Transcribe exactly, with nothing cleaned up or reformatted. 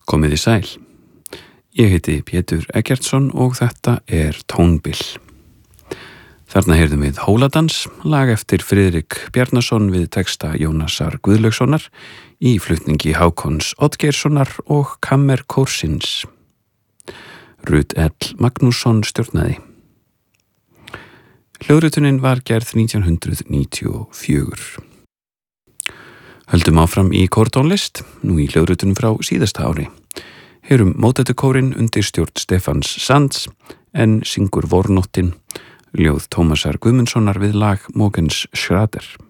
Komiði sæl. Ég heiti Pétur Eggertsson og þetta er Tónbil. Þarna heyrðum við Hóladans, lag eftir Friðrik Bjarnason við texta Jónasar Guðlaugssonar í flutningi Hákons Oddgeirssonar og Kammerkórsins. Rut L. Magnússon stjórnaði. Hljóðritunin var gerð nítján hundruð níutíu og fjögur. Höldum áfram í kórtónlist, nú í hljóðritunum frá síðasta ári. Heyrum mótettukórinn undir stjórn Stefans Sands en syngur Vornóttin, ljóð Tómasar Guðmundssonar við lag Mogens Schrader.